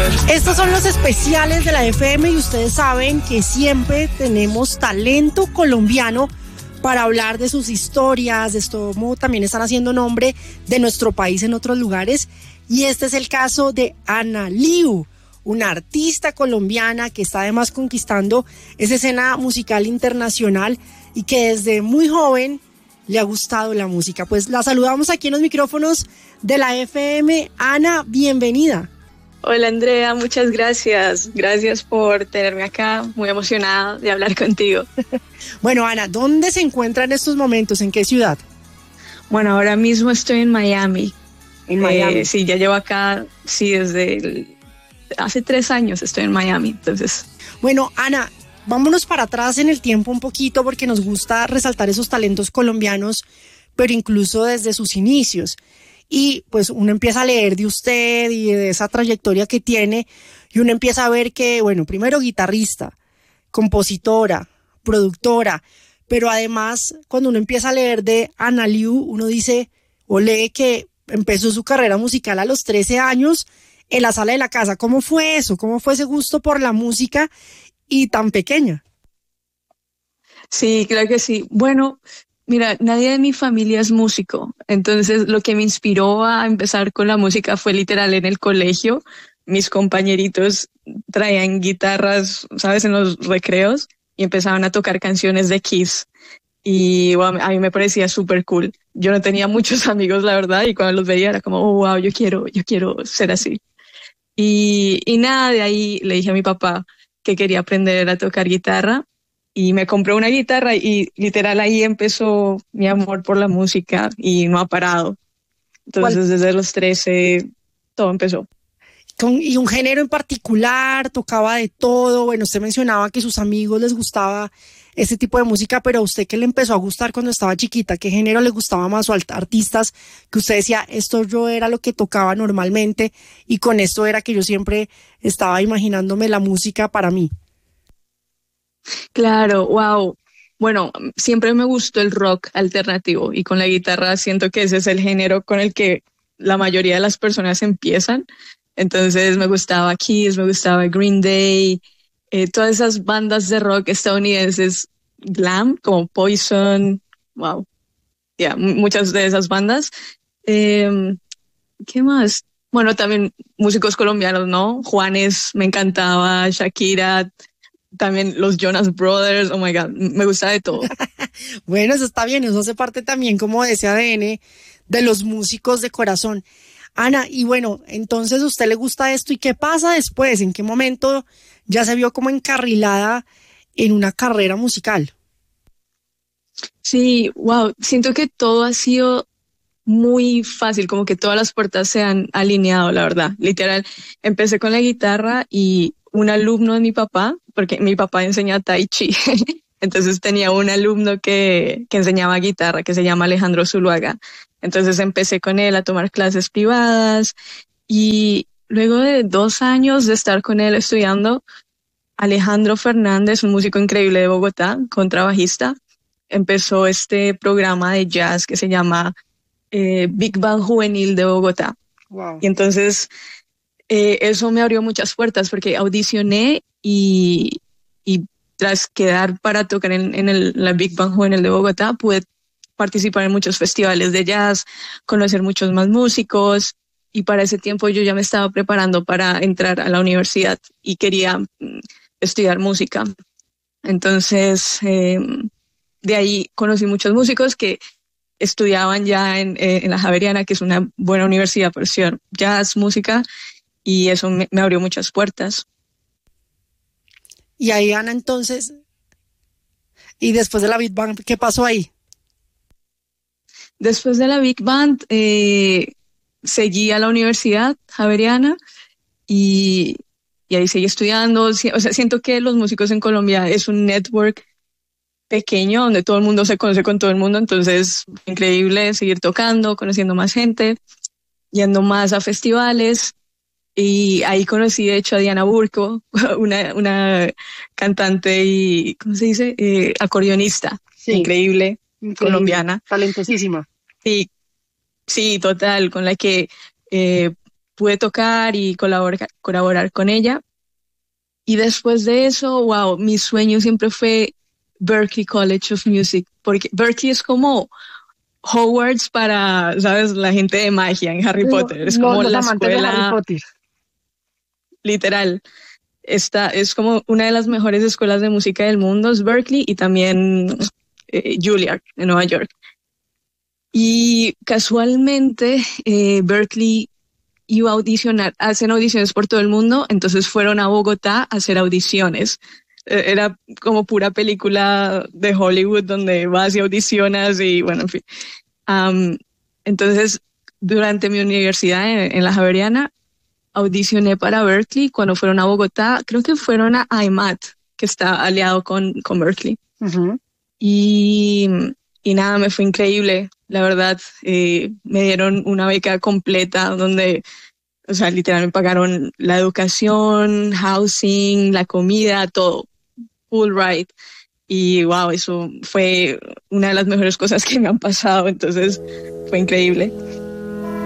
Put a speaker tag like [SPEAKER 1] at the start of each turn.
[SPEAKER 1] Estos son los especiales de la FM y ustedes saben que siempre tenemos talento colombiano para hablar de sus historias, de cómo también están haciendo nombre de nuestro país en otros lugares. Y este es el caso de Ana Liu, una artista colombiana que está además conquistando esa escena musical internacional y que desde muy joven le ha gustado la música. Pues la saludamos aquí en los micrófonos de la FM. Ana, bienvenida.
[SPEAKER 2] Hola Andrea, muchas gracias. Gracias por tenerme acá, muy emocionada de hablar contigo.
[SPEAKER 1] Bueno, Ana, ¿dónde se encuentra en estos momentos? ¿En qué ciudad?
[SPEAKER 2] Bueno, ahora mismo estoy en Miami.
[SPEAKER 1] En Miami.
[SPEAKER 2] Sí, ya llevo acá, sí, hace 3 años estoy en Miami, entonces.
[SPEAKER 1] Bueno, Ana, vámonos para atrás en el tiempo un poquito porque nos gusta resaltar esos talentos colombianos, pero incluso desde sus inicios. Y pues uno empieza a leer de usted y de esa trayectoria que tiene y uno empieza a ver que, bueno, primero guitarrista, compositora, productora, pero además cuando uno empieza a leer de Ana Liu, uno dice o lee que empezó su carrera musical a los 13 años en la sala de la casa. ¿Cómo fue eso? ¿Cómo fue ese gusto por la música y tan pequeña?
[SPEAKER 2] Sí, claro que sí. Bueno, mira, nadie de mi familia es músico, entonces lo que me inspiró a empezar con la música fue literal en el colegio. Mis compañeritos traían guitarras, ¿sabes?, en los recreos y empezaban a tocar canciones de Kiss. Y bueno, a mí me parecía súper cool. Yo no tenía muchos amigos, la verdad, y cuando los veía era como, oh, wow, yo quiero ser así. Y nada, de ahí le dije a mi papá que quería aprender a tocar guitarra. Y me compré una guitarra y literal ahí empezó mi amor por la música y no ha parado. Entonces desde los 13 todo empezó.
[SPEAKER 1] ¿Y un género en particular? ¿Tocaba de todo? Bueno, usted mencionaba que a sus amigos les gustaba este tipo de música, pero ¿a usted qué le empezó a gustar cuando estaba chiquita? ¿Qué género le gustaba más o artistas que usted decía, esto yo era lo que tocaba normalmente y con esto era que yo siempre estaba imaginándome la música para mí?
[SPEAKER 2] Claro, wow. Bueno, siempre me gustó el rock alternativo y con la guitarra siento que ese es el género con el que la mayoría de las personas empiezan. Entonces me gustaba Kiss, me gustaba Green Day, todas esas bandas de rock estadounidenses glam como Poison, wow, muchas de esas bandas. ¿Qué más? Bueno, también músicos colombianos, ¿no? Juanes me encantaba, Shakira, también los Jonas Brothers, oh my God, me gusta de todo.
[SPEAKER 1] Bueno, eso está bien, eso hace parte también como de ese ADN de los músicos de corazón. Ana, y bueno, entonces a usted le gusta esto, ¿y qué pasa después? ¿En qué momento ya se vio como encarrilada en una carrera musical?
[SPEAKER 2] Sí, wow, siento que todo ha sido muy fácil, como que todas las puertas se han alineado, la verdad. Literal, empecé con la guitarra y un alumno de mi papá, porque mi papá enseña Tai Chi, entonces tenía un alumno que enseñaba guitarra, que se llama Alejandro Zuluaga. Entonces empecé con él a tomar clases privadas y luego de 2 años de estar con él estudiando, Alejandro Fernández, un músico increíble de Bogotá, contrabajista, empezó este programa de jazz que se llama Big Band Juvenil de Bogotá.
[SPEAKER 1] Wow.
[SPEAKER 2] Y entonces eso me abrió muchas puertas porque audicioné y tras quedar para tocar en la Big Band Juvenil de Bogotá, pude participar en muchos festivales de jazz, conocer muchos más músicos y para ese tiempo yo ya me estaba preparando para entrar a la universidad y quería estudiar música. Entonces de ahí conocí muchos músicos que estudiaban ya en la Javeriana, que es una buena universidad por estudiar jazz, música, y eso me abrió muchas puertas.
[SPEAKER 1] Y ahí, Ana, entonces, y después de la Big Bang, ¿qué pasó ahí?
[SPEAKER 2] Después de la Big Band, seguí a la Universidad Javeriana y ahí seguí estudiando. O sea, siento que los músicos en Colombia es un network pequeño donde todo el mundo se conoce con todo el mundo, entonces increíble seguir tocando, conociendo más gente, yendo más a festivales. Y ahí conocí, de hecho, a Diana Burco, una cantante y, ¿cómo se dice? Acordeonista, sí, increíble, colombiana.
[SPEAKER 1] Talentosísima.
[SPEAKER 2] Sí, sí, total, con la que pude tocar y colaborar con ella. Y después de eso, wow, mi sueño siempre fue Berklee College of Music, porque Berklee es como Hogwarts para, ¿sabes? La gente de magia en Harry Potter. Es como
[SPEAKER 1] Los
[SPEAKER 2] la
[SPEAKER 1] amantes de Harry
[SPEAKER 2] escuela,
[SPEAKER 1] Potter.
[SPEAKER 2] literal. Esta es como una de las mejores escuelas de música del mundo, es Berklee, y también Juilliard en Nueva York. Y casualmente Berklee iba a audicionar, hacen audiciones por todo el mundo, entonces fueron a Bogotá a hacer audiciones. Era como pura película de Hollywood donde vas y audicionas y bueno, en fin. Entonces, durante mi universidad en la Javeriana, audicioné para Berklee. Cuando fueron a Bogotá, creo que fueron a IMAT, que está aliado con Berklee.
[SPEAKER 1] Uh-huh.
[SPEAKER 2] Y nada, me fue increíble, la verdad. Me dieron una beca completa donde, o sea, literal me pagaron la educación, housing, la comida, todo, full ride. Y wow, eso fue una de las mejores cosas que me han pasado, entonces fue increíble.